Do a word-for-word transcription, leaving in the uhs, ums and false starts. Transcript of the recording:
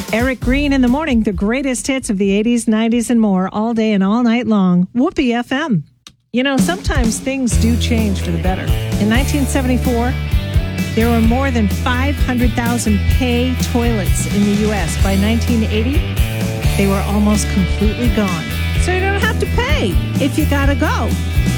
Eric Green in the morning, the greatest hits of the eighties, nineties, and more, all day and all night long. Whoopee F M. You know, sometimes things do change for the better. In nineteen seventy-four, there were more than five hundred thousand pay toilets in the U S. By nineteen eighty, they were almost completely gone. So you don't have to pay if you gotta go.